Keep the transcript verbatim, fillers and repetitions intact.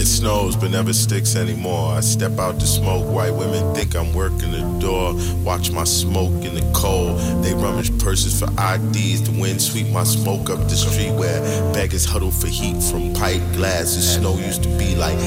It snows but never sticks anymore. I step out to smoke. White women think I'm working the door. Watch my smoke in the cold. They rummage purses for I Ds. The wind sweep my smoke up the street where beggars huddle for heat from pipe glasses. Snow used to be like